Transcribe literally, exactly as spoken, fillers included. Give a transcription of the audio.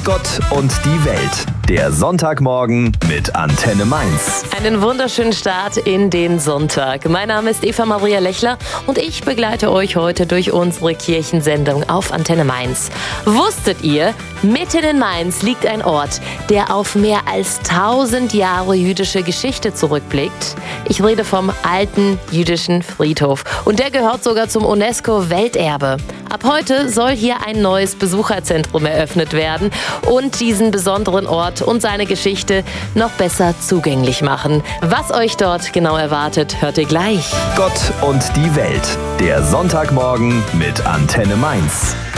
Gott und die Welt, der Sonntagmorgen mit Antenne Mainz. Einen wunderschönen Start in den Sonntag. Mein Name ist Eva Maria Lechler und ich begleite euch heute durch unsere Kirchensendung auf Antenne Mainz. Wusstet ihr, mitten in Mainz liegt ein Ort, der auf mehr als tausend Jahre jüdische Geschichte zurückblickt? Ich rede vom alten jüdischen Friedhof und der gehört sogar zum UNESCO-Welterbe. Ab heute soll hier ein neues Besucherzentrum eröffnet werden und diesen besonderen Ort und seine Geschichte noch besser zugänglich machen. Was euch dort genau erwartet, hört ihr gleich. Gott und die Welt, der Sonntagmorgen mit Antenne Mainz.